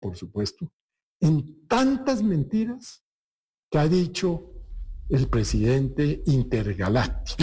por supuesto, en tantas mentiras que ha dicho el presidente intergaláctico.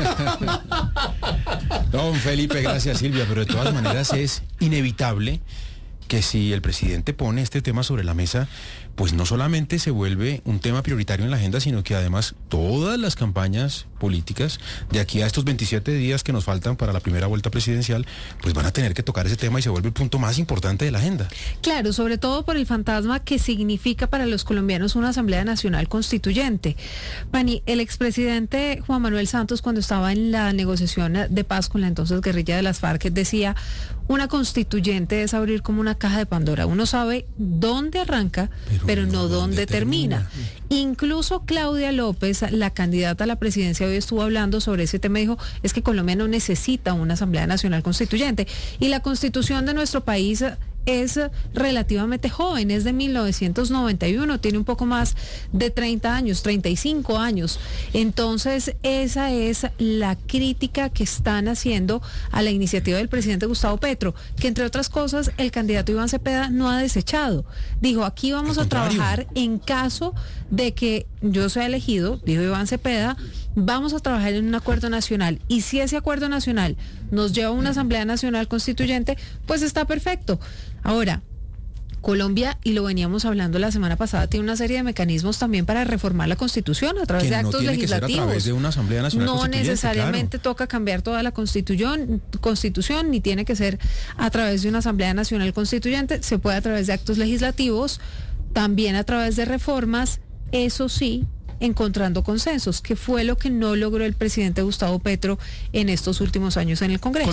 Don Felipe, gracias Silvia, pero de todas maneras es inevitable que si el presidente pone este tema sobre la mesa, pues no solamente se vuelve un tema prioritario en la agenda, sino que además todas las campañas políticas de aquí a estos 27 días que nos faltan para la primera vuelta presidencial, pues van a tener que tocar ese tema y se vuelve el punto más importante de la agenda. Claro, sobre todo por el fantasma que significa para los colombianos una Asamblea Nacional Constituyente. Pani, el expresidente Juan Manuel Santos, cuando estaba en la negociación de paz con la entonces guerrilla de las FARC, decía, una constituyente es abrir como una caja de Pandora. Uno sabe dónde arranca, pero no dónde termina. Incluso Claudia López, la candidata a la presidencia, hoy estuvo hablando sobre ese tema y dijo, es que Colombia no necesita una Asamblea Nacional Constituyente. Y la constitución de nuestro país es relativamente joven, es de 1991, tiene un poco más de 30 años, 35 años. Entonces, esa es la crítica que están haciendo a la iniciativa del presidente Gustavo Petro, que entre otras cosas, el candidato Iván Cepeda no ha desechado. Dijo, aquí vamos a trabajar en caso de que yo sea elegido, dijo Iván Cepeda, vamos a trabajar en un acuerdo nacional. Y si ese acuerdo nacional nos lleva a una Asamblea Nacional Constituyente, pues está perfecto. Ahora, Colombia, y lo veníamos hablando la semana pasada, tiene una serie de mecanismos también para reformar la Constitución a través de actos legislativos. A través de una Asamblea Nacional Constituyente, no necesariamente toca cambiar toda la Constitución, ni tiene que ser a través de una Asamblea Nacional Constituyente, se puede a través de actos legislativos, también a través de reformas, eso sí, encontrando consensos, que fue lo que no logró el presidente Gustavo Petro en estos últimos años en el Congreso.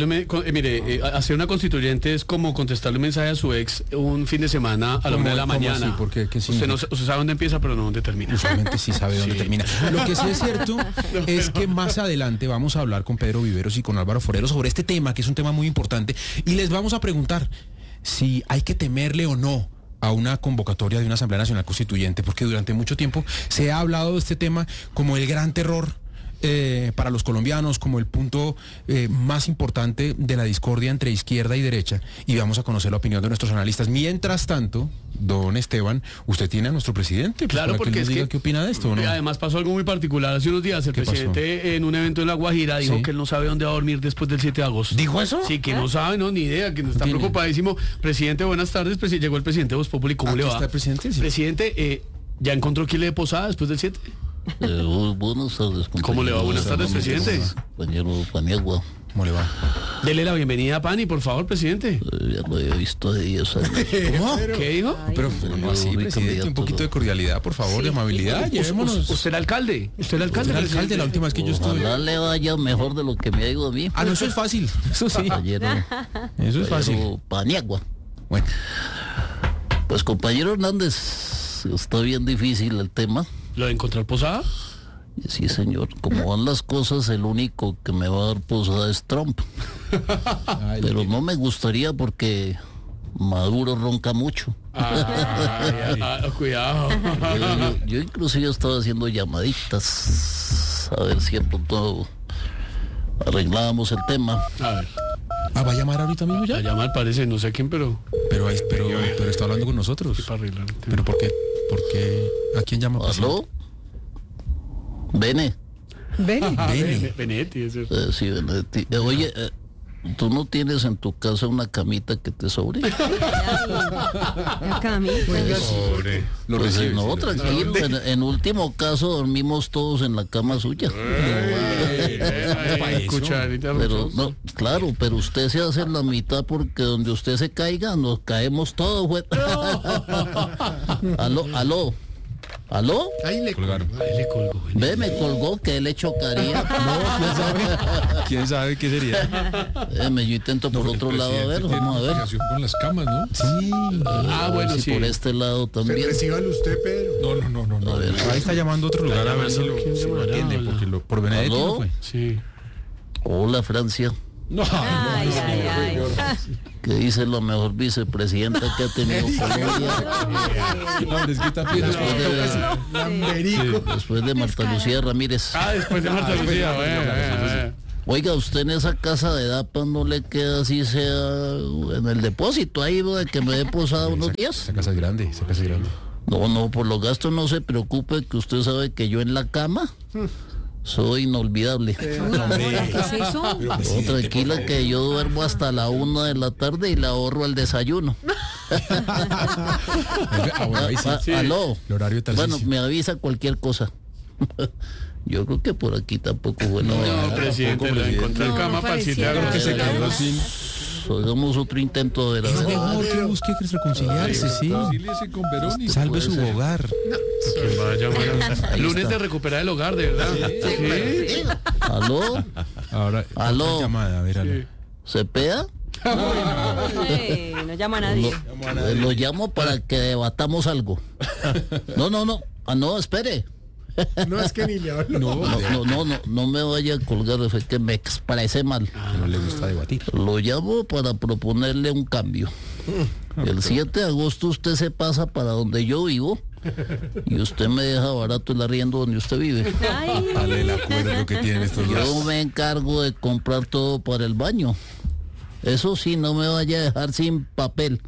Hacer una constituyente es como contestarle un mensaje a su ex un fin de semana a la 1 de la mañana. Porque, usted sabe dónde empieza, pero no dónde termina. Usualmente sí sabe dónde termina. Lo que sí es cierto es que más adelante vamos a hablar con Pedro Viveros y con Álvaro Forero sobre este tema, que es un tema muy importante, y les vamos a preguntar si hay que temerle o no a una convocatoria de una Asamblea Nacional Constituyente, porque durante mucho tiempo se ha hablado de este tema como el gran terror para los colombianos, como el punto más importante de la discordia entre izquierda y derecha, y vamos a conocer la opinión de nuestros analistas. Mientras tanto, don Esteban, usted tiene a nuestro presidente, claro, para porque que nos diga qué opina de esto, ¿no? Además pasó algo muy particular hace unos días. El presidente pasó? En un evento en La Guajira dijo que él no sabe dónde va a dormir después del 7 de agosto. ¿Dijo eso? Sí, que no sabe, no, ni idea, que está preocupadísimo. Presidente, buenas tardes. Llegó el presidente de Voz Populi, ¿cómo le va? ¿Está el presidente? Sí. Presidente, ¿ya encontró quién le dé posada después del 7? Buenas tardes, compañero. ¿Cómo le va? Buenas tardes, presidente. Compañero Paniagua. ¿Cómo le va? Dele la bienvenida a Pani, por favor, presidente. Ya lo había visto de 10 años. ¿Cómo? ¿Qué dijo? Pero no así, presidente, un poquito de cordialidad, por favor, de amabilidad. Llevémonos. ¿Usted era alcalde? ¿Usted era alcalde? ¿Usted era alcalde la última vez que yo estuve? Ojalá le vaya mejor de lo que me ha ido a mí. Ah, no, eso es fácil. Eso sí. Eso es fácil. Paniagua. Bueno. Pues, compañero Hernández, está bien difícil el tema. ¿Lo de encontrar posada? Sí, señor. Como van las cosas, el único que me va a dar posada es Trump. Pero no me gustaría porque Maduro ronca mucho. Cuidado. Yo inclusive estaba haciendo llamaditas a ver si de pronto arreglábamos el tema. A ver. ¿Va a llamar ahorita mismo ya? A llamar parece, no sé a quién, pero está hablando con nosotros. Para arreglar. ¿Pero por qué? ¿Por qué? ¿A quién llama? ¿Aló? Bene. Benetti, es sí, Benetti. Oye, ¿tú no tienes en tu casa una camita que te sobre? ¿Una camita? Lo pues recibe, no, tranquilo. En último caso dormimos todos en la cama suya. Pero no, claro, pero usted se hace en la mitad porque donde usted se caiga nos caemos todos. Aló. Ahí le colgaron. Ahí le colgó. Ve, me colgó que él le chocaría. No, ¿quién sabe qué sería? Yo intento por otro lado, a ver, vamos a ver. Con las camas, ¿no? Sí. Bueno, si sí. por este lado también. Recíbalo usted, Pedro. No. A ver. Ahí está llamando a otro lugar a ver si lo atiende, porque por Benedetti no fue. Sí. Hola, Francia. No. Que dice la mejor vicepresidenta que ha tenido Colombia. No, es que está pidiendo después de Marta Lucía Ramírez. Después de Marta Lucía, bueno. Oiga, usted en esa casa de DAPA no le queda así sea en el depósito ahí donde que me dé posada unos días. Esa casa es grande, esa casa es grande. No, por los gastos no se preocupe, que usted sabe que yo en la cama soy inolvidable. ¿Qué es eso? Pero, No, presidente, tranquila por que yo duermo hasta la 1 de la tarde y le ahorro el desayuno. bueno, ahí sí. Aló. El horario tal Bueno, me avisa cualquier cosa. Yo creo que por aquí tampoco fue No, nada. presidente, lo encontré en No, cama para el 7 de pareciera. agosto. que se quedó sin... Hagamos otro intento de Es la mejor que busque reconciliarse, sí. Concíliese con Verónica. Salve su puede ser. hogar. ¿Quién va a llamar? Ahí Lunes está. de recuperar el hogar, de verdad. Sí. ¿Aló? Ahora, Aló. otra llamada, a ver, aló. ¿Cepeda? No llama a nadie. Lo llamo para que debatamos algo. No. No, espere. No es que ni le hablo. No me vaya a colgar, es que me expresé mal. Que no le gusta debatir. Lo llamo para proponerle un cambio. El 7 de agosto usted se pasa para donde yo vivo y usted me deja barato el arriendo donde usted vive. Ay, Dale el acuerdo que tienen estos Yo dos. me encargo de comprar todo para el baño. Eso sí, no me vaya a dejar sin papel.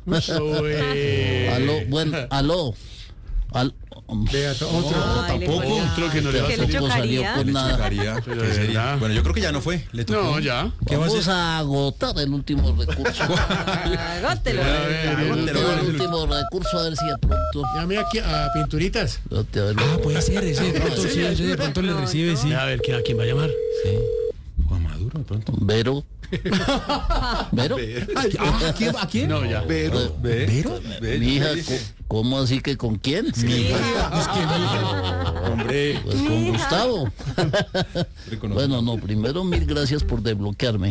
Aló. Vea, otro. ay, le tampoco, ponía- otro que no le va a que le Tampoco salió chocaría. con nada. Tocaría, Pero ¿qué de sería? verdad. Bueno, yo creo que ya no fue. Le tocó. No, ya. ¿Qué va a Vamos hacer? a agotar el último recurso. Agótelo. El último recurso, a ver si de pronto. Llame aquí a Pinturitas. Espérate, a ver. Ah, puede ser, ese de pronto, sí, ese de pronto le recibe, sí. A ver, ¿a quién va a llamar? Sí. Juan Maduro, de pronto. Vero. ¿A quién? No, ya. ¿Vero? Mi hija, ¿cómo así que con quién? Hombre. Pues con Gustavo. Bueno, no, primero 1000 gracias por desbloquearme.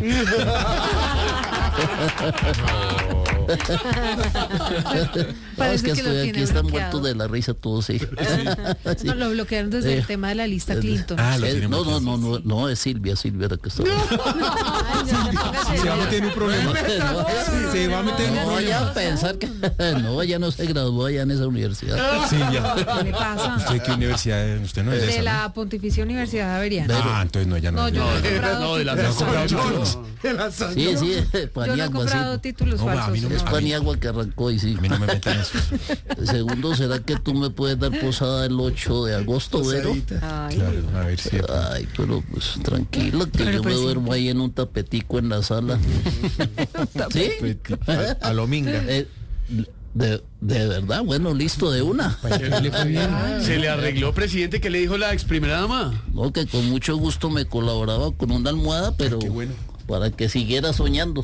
No, es Parece que que lo estoy tiene aquí, están bloqueado. muertos de la risa todos, sí. Sí. No, lo bloquearon desde Eh, el tema de la lista Clinton. Ah, lo tiene bloqueado. No, es Silvia la que está. Ay, no, Se va a meter en un problema. Se va a meter en un No vaya problema. a pensar que no, ella no se graduó allá en esa universidad. Sí, ya. ¿Qué le pasa? ¿Usted qué universidad es? Usted no es de De esa, ¿no? la Pontificia Universidad Javeriana. Ah, entonces no, ya no. No, es yo de- no he comprado No, de la títulos. Sí, Yo no he Paniagua, comprado sí. títulos No, a falsos. mí no me Es no. Paniagua que arrancó y sí. A mí no me metan eso. Segundo, ¿será que tú me puedes dar posada el 8 de agosto, Vero? Ay, Claro, a ver si. Ay, pero pues tranquila, que Pero, yo me presidente. duermo ahí en un tapetico en la sala. ¿Sí? A Lominga. De verdad, bueno, listo, de una. Se le arregló, presidente, que le dijo la ex primera dama. No, que con mucho gusto me colaboraba con una almohada, pero bueno. para que siguiera soñando.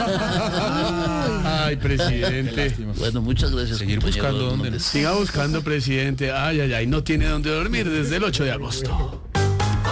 Ay, presidente. Bueno, muchas gracias. Seguir compañero buscando dónde. Hernández. Siga buscando, presidente. Ay, no tiene dónde dormir desde el 8 de agosto.